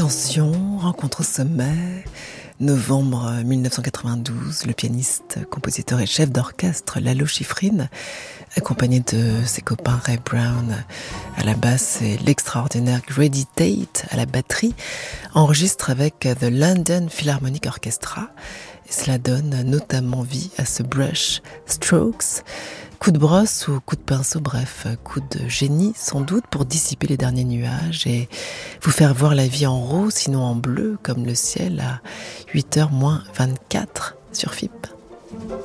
Attention, rencontre au sommet. Novembre 1992, le pianiste, compositeur et chef d'orchestre Lalo Schifrin, accompagné de ses copains Ray Brown à la basse et l'extraordinaire Grady Tate à la batterie, enregistre avec The London Philharmonic Orchestra. Et cela donne notamment vie à ce brush strokes, coup de brosse ou coup de pinceau, bref, coup de génie sans doute pour dissiper les derniers nuages et vous faire voir la vie en rose, sinon en bleu, comme le ciel à 8h moins 24 sur FIP.